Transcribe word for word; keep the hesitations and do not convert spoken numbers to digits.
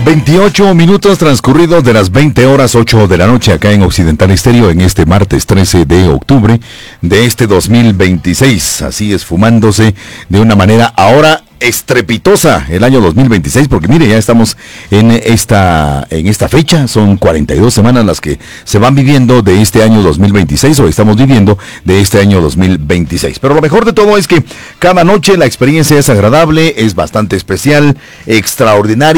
veintiocho minutos transcurridos de las veinte horas ocho de la noche acá en Occidental Estéreo en este martes trece de octubre de este dos mil veintiséis. Así esfumándose de una manera ahora estrepitosa el año dos mil veintiséis, porque mire, ya estamos en esta en esta fecha, son cuarenta y dos semanas las que se van viviendo de este año dos mil veintiséis, o estamos viviendo de este año dos mil veintiséis. Pero lo mejor de todo es que cada noche la experiencia es agradable, es bastante especial, extraordinaria.